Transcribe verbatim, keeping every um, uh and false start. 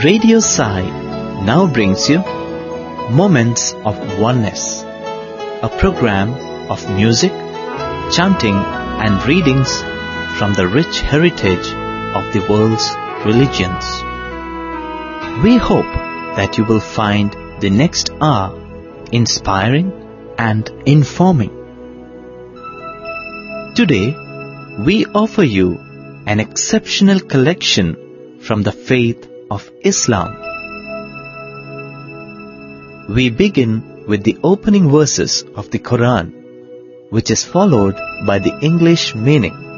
Radio Sai now brings you Moments of Oneness, a program of music, chanting and readings from the rich heritage of the world's religions. We hope that you will find the next hour inspiring and informing. Today, we offer you an exceptional collection from the faith of Islam. We begin with the opening verses of the Quran, which is followed by the English meaning.